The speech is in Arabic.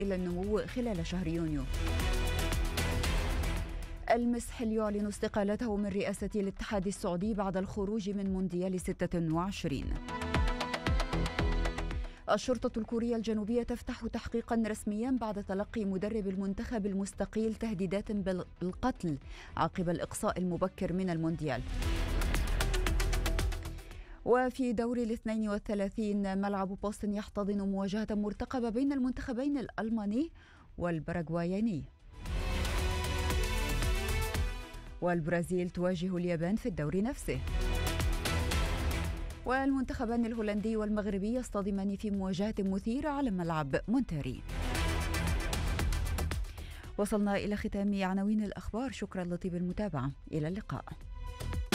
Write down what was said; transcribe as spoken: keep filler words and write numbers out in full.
إلى النمو خلال شهر يونيو. المسحل يعلن استقالته من رئاسة الاتحاد السعودي بعد الخروج من مونديال ستة وعشرين. الشرطة الكورية الجنوبية تفتح تحقيقا رسميا بعد تلقي مدرب المنتخب المستقيل تهديدات بالقتل عقب الإقصاء المبكر من المونديال. وفي دور الاثنين والثلاثين ملعب بوسطن يحتضن مواجهة مرتقبة بين المنتخبين الألماني والباراغواياني. والبرازيل تواجه اليابان في الدور نفسه. والمنتخبان الهولندي والمغربي يصطدمان في مواجهة مثيرة على ملعب مونتاري. وصلنا إلى ختام عناوين الأخبار. شكرا لطيب المتابعة، إلى اللقاء.